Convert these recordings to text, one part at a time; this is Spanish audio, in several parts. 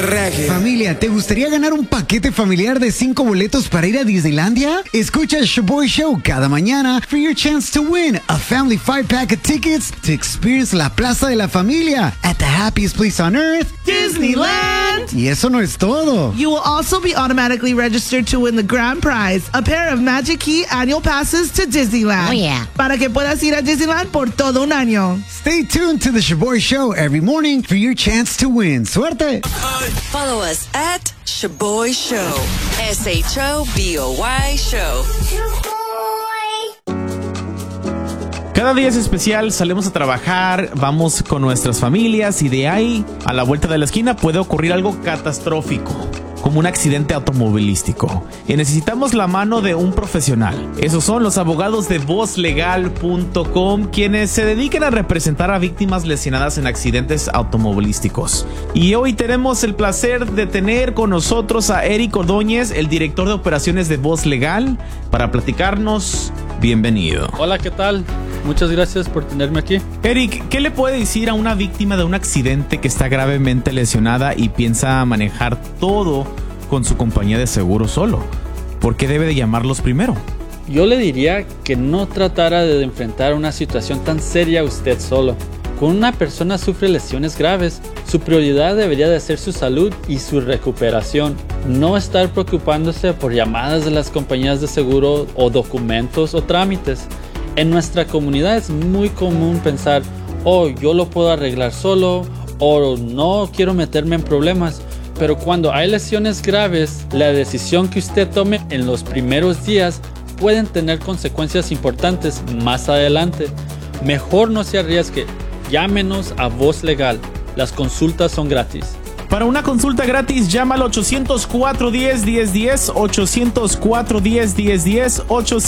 reggae. Familia, ¿te gustaría ganar un paquete familiar de 5 boletos para ir a Disneylandia? Escucha el Shaboy Show cada mañana for your chance to win a family 5-pack of tickets to experience la Plaza de la Familia at the happiest place on earth, Disneyland! Y eso no es todo. You will also be automatically registered to win the grand prize, a pair of Magic Key annual passes to Disneyland. Oh, yeah. Para que puedas ir a Disneyland por todo un año. Stay tuned to the Shaboy Show every morning for your chance to win. ¡Suerte! Follow us at Shaboy Show. SHOBOY Show. Cada día es especial, salimos a trabajar, vamos con nuestras familias y de ahí, a la vuelta de la esquina, puede ocurrir algo catastrófico, como un accidente automovilístico. Y necesitamos la mano de un profesional. Esos son los abogados de vozlegal.com, quienes se dedican a representar a víctimas lesionadas en accidentes automovilísticos. Y hoy tenemos el placer de tener con nosotros a Eric Ordóñez, el director de operaciones de Voz Legal, para platicarnos. Bienvenido. Hola, ¿qué tal? Muchas gracias por tenerme aquí. Eric, ¿qué le puede decir a una víctima de un accidente que está gravemente lesionada y piensa manejar todo con su compañía de seguro solo? ¿Por qué debe de llamarlos primero? Yo le diría que no tratara de enfrentar una situación tan seria usted solo. Cuando una persona sufre lesiones graves, su prioridad debería de ser su salud y su recuperación. No estar preocupándose por llamadas de las compañías de seguro o documentos o trámites. En nuestra comunidad es muy común pensar, yo lo puedo arreglar solo, o no quiero meterme en problemas. Pero cuando hay lesiones graves, la decisión que usted tome en los primeros días pueden tener consecuencias importantes más adelante. Mejor no se arriesgue. Llámenos a Voz Legal. Las consultas son gratis. Para una consulta gratis, llama al 800-410-1010, 800-410-1010,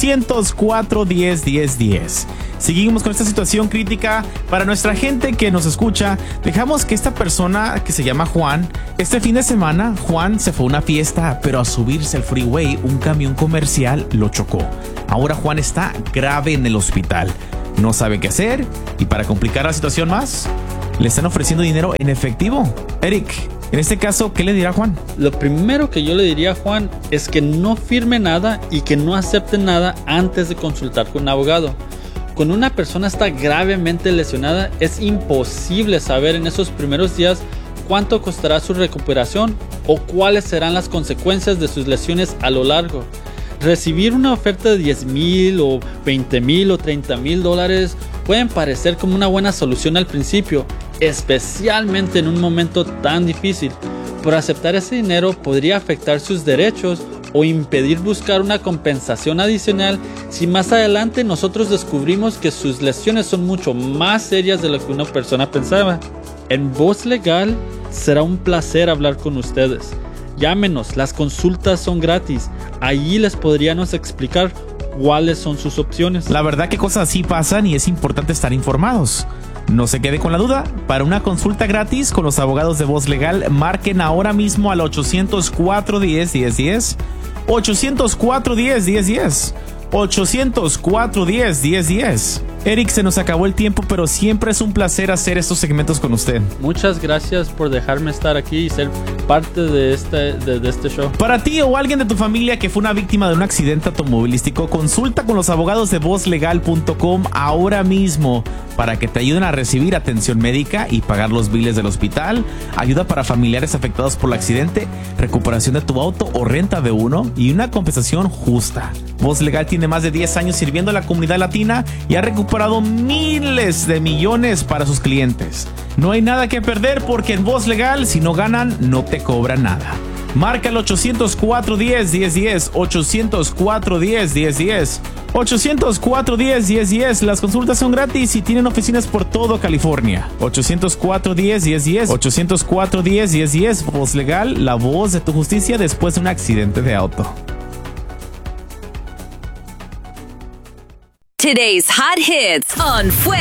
800-410-1010. Seguimos con esta situación crítica para nuestra gente que nos escucha. Dejamos que esta persona que se llama Juan, este fin de semana, Juan se fue a una fiesta, pero a subirse al freeway, un camión comercial lo chocó. Ahora Juan está grave en el hospital. No sabe qué hacer y para complicar la situación más, le están ofreciendo dinero en efectivo. Eric, en este caso, ¿qué le dirá Juan? Lo primero que yo le diría a Juan es que no firme nada y que no acepte nada antes de consultar con un abogado. Cuando una persona está gravemente lesionada, es imposible saber en esos primeros días cuánto costará su recuperación o cuáles serán las consecuencias de sus lesiones a lo largo. Recibir una oferta de $10,000 o $20,000 o $30,000 pueden parecer como una buena solución al principio, especialmente en un momento tan difícil. Pero aceptar ese dinero podría afectar sus derechos o impedir buscar una compensación adicional si más adelante nosotros descubrimos que sus lesiones son mucho más serias de lo que una persona pensaba. En Voz Legal será un placer hablar con ustedes. Llámenos, las consultas son gratis. Allí les podríamos explicar cuáles son sus opciones. La verdad que cosas así pasan y es importante estar informados. No se quede con la duda. Para una consulta gratis con los abogados de Voz Legal, marquen ahora mismo al 800-410-1010, 800-410-1010, 800-410-1010. Eric, se nos acabó el tiempo, pero siempre es un placer hacer estos segmentos con usted. Muchas gracias por dejarme estar aquí y ser parte de este show. Para ti o alguien de tu familia que fue una víctima de un accidente automovilístico, consulta con los abogados de vozlegal.com ahora mismo para que te ayuden a recibir atención médica y pagar los biles del hospital, ayuda para familiares afectados por el accidente, recuperación de tu auto o renta de uno y una compensación justa. Voz Legal tiene más de 10 años sirviendo a la comunidad latina y ha recuperado miles de millones para sus clientes. No hay nada que perder porque en Voz Legal, si no ganan, no te cobran nada. Marca el 800-410-1010, 800-410-1010, 800-410-1010. Las consultas son gratis y tienen oficinas por todo California. 800-410-1010, 800-410-1010. Voz Legal, la voz de tu justicia después de un accidente de auto. Today's hot hits on Fuego.